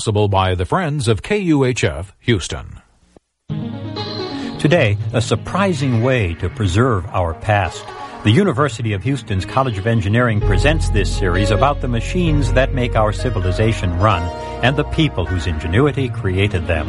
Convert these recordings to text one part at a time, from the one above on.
Possible by the Friends of KUHF Houston. Today, a surprising way to preserve our past. The University of Houston's College of Engineering presents this series about the machines that make our civilization run and the people whose ingenuity created them.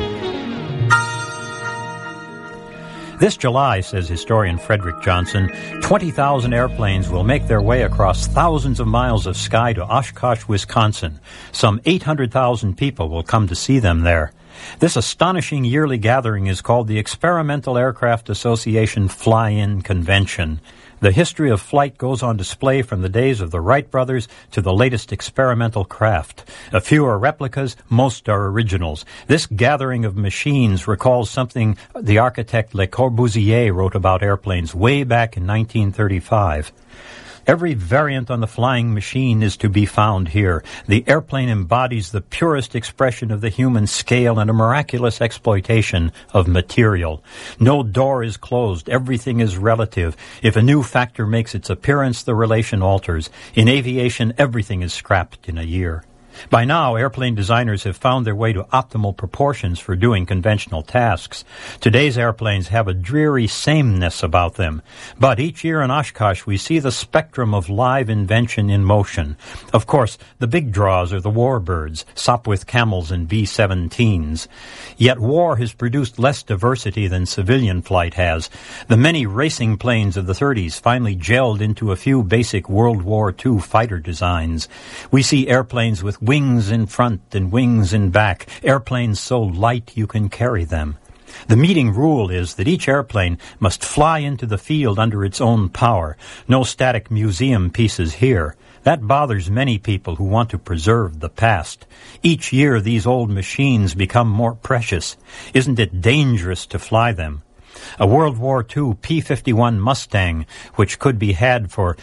This July, says historian Frederick Johnson, 20,000 airplanes will make their way across thousands of miles of sky to Oshkosh, Wisconsin. Some 800,000 people will come to see them there. This astonishing yearly gathering is called the Experimental Aircraft Association Fly-In Convention. The history of flight goes on display from the days of the Wright brothers to the latest experimental craft. A few are replicas, most are originals. This gathering of machines recalls something the architect Le Corbusier wrote about airplanes way back in 1935. Every variant on the flying machine is to be found here. The airplane embodies the purest expression of the human scale and a miraculous exploitation of material. No door is closed. Everything is relative. If a new factor makes its appearance, the relation alters. In aviation, everything is scrapped in a year. By now, airplane designers have found their way to optimal proportions for doing conventional tasks. Today's airplanes have a dreary sameness about them. But each year in Oshkosh, we see the spectrum of live invention in motion. Of course, the big draws are the warbirds, Sopwith Camels and B-17s. Yet war has produced less diversity than civilian flight has. The many racing planes of the 30s finally gelled into a few basic World War II fighter designs. We see airplanes with wings in front and wings in back, airplanes so light you can carry them. The meeting rule is that each airplane must fly into the field under its own power. No static museum pieces here. That bothers many people who want to preserve the past. Each year these old machines become more precious. Isn't it dangerous to fly them? A World War II P-51 Mustang, which could be had for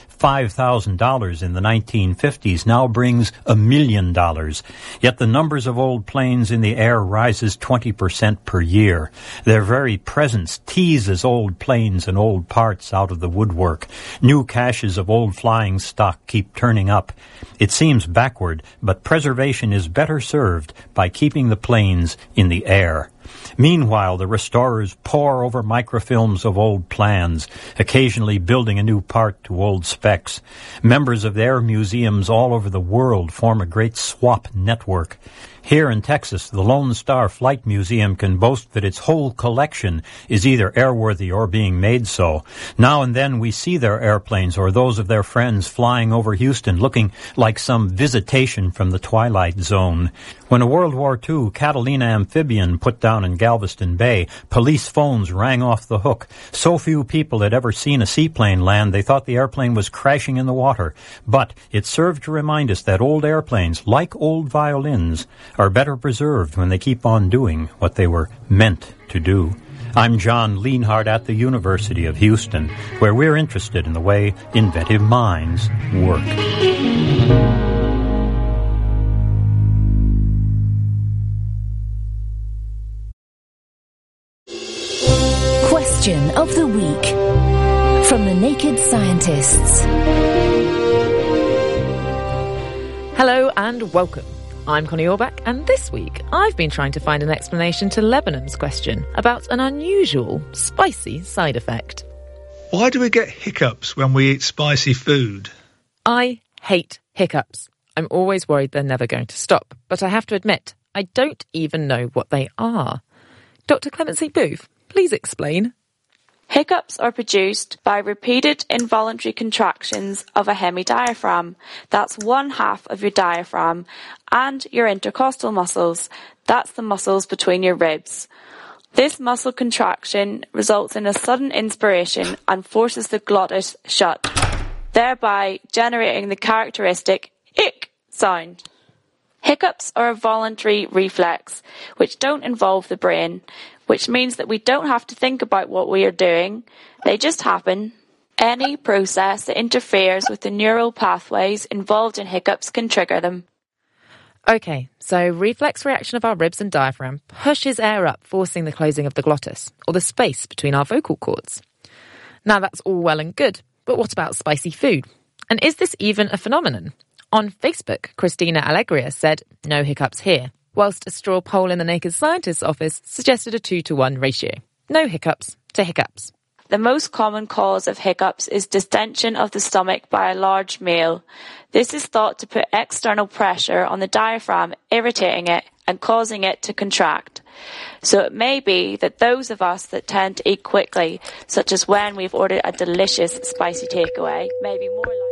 $5,000 in the 1950s, now brings $1 million. Yet the numbers of old planes in the air rises 20% per year. Their very presence teases old planes and old parts out of the woodwork. New caches of old flying stock keep turning up. It seems backward, but preservation is better served by keeping the planes in the air. Meanwhile, the restorers pore over microfilms of old plans, occasionally building a new part to old specs. Members of their museums all over the world form a great swap network. Here in Texas, the Lone Star Flight Museum can boast that its whole collection is either airworthy or being made so. Now and then we see their airplanes or those of their friends flying over Houston looking like some visitation from the Twilight Zone. When a World War II Catalina amphibian put down in Galveston Bay, police phones rang off the hook. So few people had ever seen a seaplane land, they thought the airplane was crashing in the water. But it served to remind us that old airplanes, like old violins, are better preserved when they keep on doing what they were meant to do. I'm John Lienhardt at the University of Houston, where we're interested in the way inventive minds work. Question of the Week from the Naked Scientists. Hello and welcome. I'm Connie Orbach, and this week I've been trying to find an explanation to Lebanon's question about an unusual, spicy side effect. Why do we get hiccups when we eat spicy food? I hate hiccups. I'm always worried they're never going to stop, but I have to admit, I don't even know what they are. Dr. Clemency Booth, please explain. Hiccups are produced by repeated involuntary contractions of a hemidiaphragm, that's one half of your diaphragm, and your intercostal muscles, that's the muscles between your ribs. This muscle contraction results in a sudden inspiration and forces the glottis shut, thereby generating the characteristic ick sound. Hiccups are a voluntary reflex, which don't involve the brain, which means that we don't have to think about what we are doing. They just happen. Any process that interferes with the neural pathways involved in hiccups can trigger them. Okay, so reflex reaction of our ribs and diaphragm pushes air up, forcing the closing of the glottis, or the space between our vocal cords. Now that's all well and good, but what about spicy food? And is this even a phenomenon? On Facebook, Christina Allegria said, "No hiccups here. whilst a straw poll in the Naked Scientist's office suggested a 2-to-1 ratio. No hiccups to hiccups. The most common cause of hiccups is distension of the stomach by a large male. This is thought to put external pressure on the diaphragm, irritating it and causing it to contract. So it may be that those of us that tend to eat quickly, such as when we've ordered a delicious spicy takeaway, may be more likely.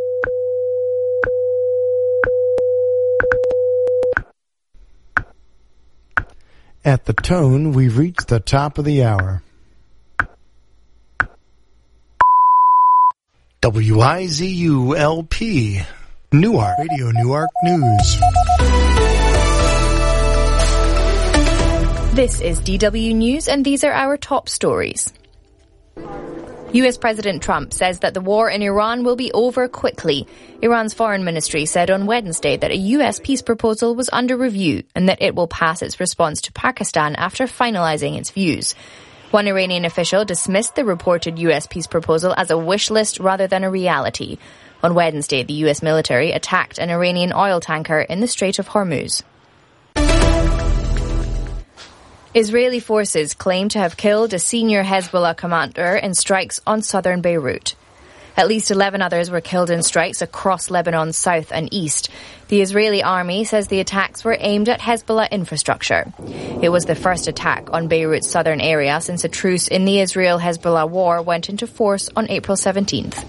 At the tone, we've reached the top of the hour. WIZU-LP, Newark, Radio Newark News. This is DW News, and these are our top stories. US President Trump says that the war in Iran will be over quickly. Iran's foreign ministry said on Wednesday that a US peace proposal was under review and that it will pass its response to Pakistan after finalizing its views. One Iranian official dismissed the reported US peace proposal as a wish list rather than a reality. On Wednesday, the US military attacked an Iranian oil tanker in the Strait of Hormuz. Israeli forces claim to have killed a senior Hezbollah commander in strikes on southern Beirut. At least 11 others were killed in strikes across Lebanon's south and east. The Israeli army says the attacks were aimed at Hezbollah infrastructure. It was the first attack on Beirut's southern area since a truce in the Israel-Hezbollah war went into force on April 17th.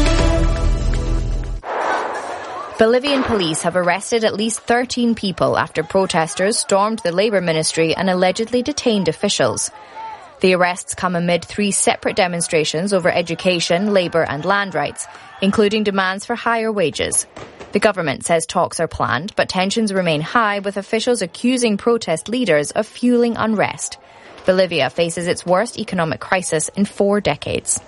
Bolivian police have arrested at least 13 people after protesters stormed the Labour Ministry and allegedly detained officials. The arrests come amid 3 separate demonstrations over education, labour and land rights, including demands for higher wages. The government says talks are planned, but tensions remain high, with officials accusing protest leaders of fueling unrest. Bolivia faces its worst economic crisis in 4 decades.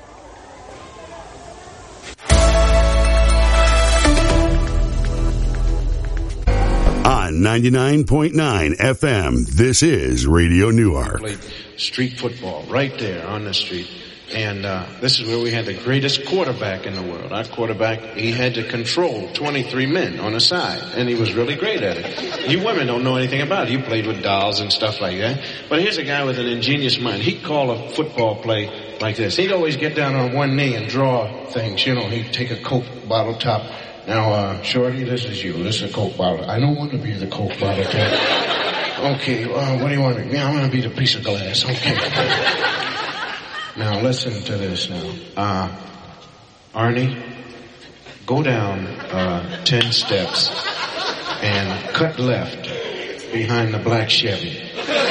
On 99.9 FM, this is Radio Newark. Played street football right there on the street. And this is where we had the greatest quarterback in the world. Our quarterback, he had to control 23 men on the side, and he was really great at it. You women don't know anything about it. You played with dolls and stuff like that. But here's a guy with an ingenious mind. He'd call a football play like this. He'd always get down on one knee and draw things. You know, he'd take a Coke bottle top. Now, Shorty, this is you. This is a Coke bottle. I don't want to be the Coke bottle top. Okay, what do you want to be? Yeah, I'm going to be the piece of glass. Okay. Now, listen to this now. Arnie, go down 10 steps and cut left behind the black Chevy.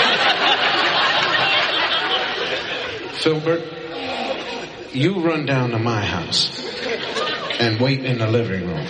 Filbert, you run down to my house and wait in the living room.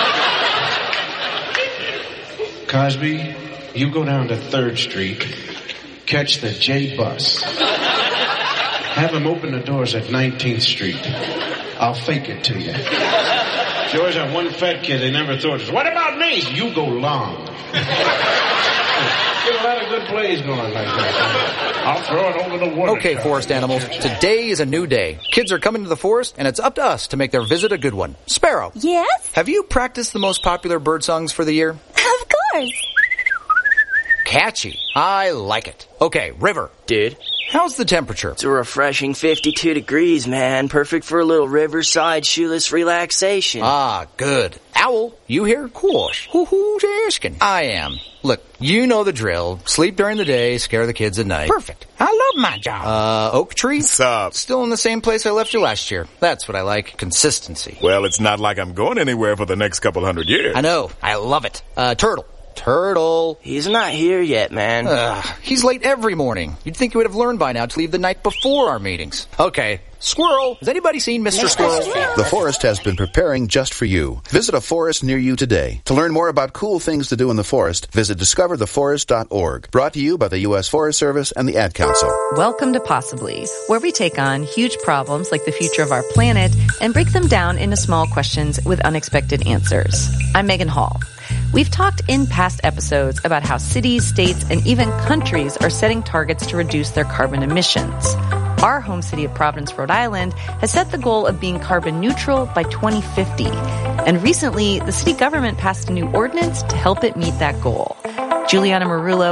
Cosby, you go down to 3rd Street, catch the J bus. Have him open the doors at 19th Street. I'll fake it to you. You always have one fat kid they never thought, what about me? You go long. Get a lot of good plays going like that. I'll throw it over the water. Okay, forest animals, today is a new day. Kids are coming to the forest, and it's up to us to make their visit a good one. Sparrow. Yes? Have you practiced the most popular bird songs for the year? Of course. Catchy. I like it. Okay, River. Dude. How's the temperature? It's a refreshing 52 degrees, man. Perfect for a little riverside shoeless relaxation. Ah, good. Owl, you here? Of course. Who's asking? I am. Look, you know the drill. Sleep during the day, scare the kids at night. Perfect. I love my job. Oak Tree? What's up? Still in the same place I left you last year. That's what I like. Consistency. Well, it's not like I'm going anywhere for the next couple hundred years. I know. I love it. Turtle. He's not here yet, man. He's late every morning. You'd think he would have learned by now to leave the night before our meetings. Okay. Squirrel. Has anybody seen Mr. Squirrel? The forest has been preparing just for you. Visit a forest near you today. To learn more about cool things to do in the forest, visit discovertheforest.org. Brought to you by the U.S. Forest Service and the Ad Council. Welcome to Possibly, where we take on huge problems like the future of our planet and break them down into small questions with unexpected answers. I'm Megan Hall. We've talked in past episodes about how cities, states, and even countries are setting targets to reduce their carbon emissions. Our home city of Providence, Rhode Island, has set the goal of being carbon neutral by 2050. And recently, the city government passed a new ordinance to help it meet that goal. Juliana Marullo